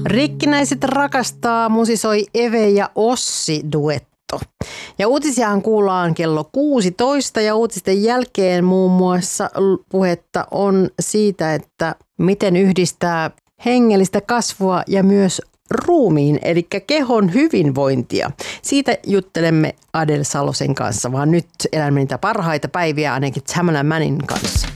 Rikkinäiset rakastaa musisoi Eve ja Ossi duetto. Ja uutisiahan kuullaan kello 16 ja uutisten jälkeen muun muassa puhetta on siitä, että miten yhdistää hengellistä kasvua ja myös ruumiin, eli kehon hyvinvointia. Siitä juttelemme Adel Salosen kanssa, vaan nyt elämme niitä parhaita päiviä ainakin Tamala Mannin kanssa.